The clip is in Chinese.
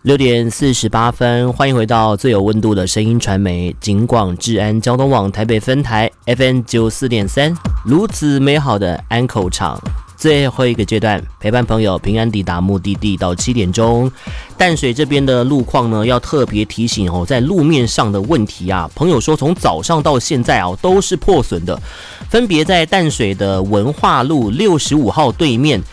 6:48，欢迎回到最有温度的声音传媒警广治安交通网台北分台 FM94.3，如此美好的安口场。最后一个阶段，陪伴朋友平安抵达目的地到7点钟。淡水这边的路况呢，要特别提醒哦，在路面上的问题啊，朋友说从早上到现在啊，都是破损的。分别在淡水的文化路65号对面